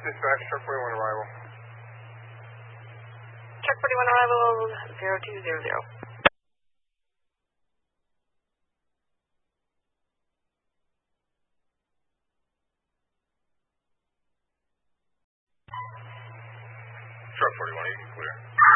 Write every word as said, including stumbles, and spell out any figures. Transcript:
dispatch, truck forty-one arrival. Truck forty-one arrival, zero two zero zero. Truck forty-one, you can clear.